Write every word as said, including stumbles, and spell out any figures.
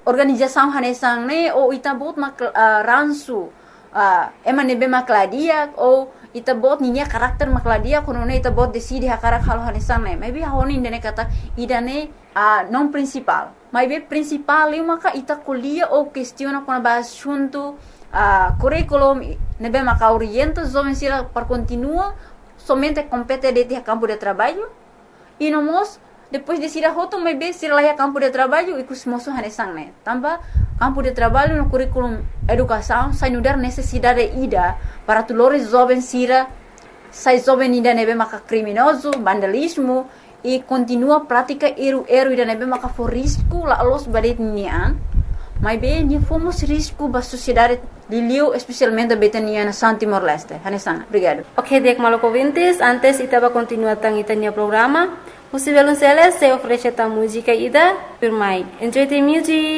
organização hanesang ne ou ita bot mak uh, ransu uh, ema nebe makladia ou ita bot ninya karakter makladia kono ne ita bot decide hakarak halo hanesang ne maybe honi indene kata idane uh, non principal maybe principal eu maka ita kuliah ou questiona com a junto a uh, curriculum nebe maka orienta jovem sira para continua somente compete de campo de trabalho e no mos depois de sira hoto maybe sira lá campo de trabalho e kus moço hanesang ne tamba campo de trabalho no curriculum educação sai no dar necessidade ida para tulores jovem sira sai jovem ida nebe maka criminoso vandalismo e continua prática eru eru ida nebe maka for risco la los badet nian maybe ni fomos risco ba sociedade Liliu, especialmente Betania na San Timor-Leste. Hanesang, obrigado. Ok, dek malok ouvintes, antes itaba continua tang itanya programa. Você violonceles se oferece a música ida, firmai. Enjoy the music.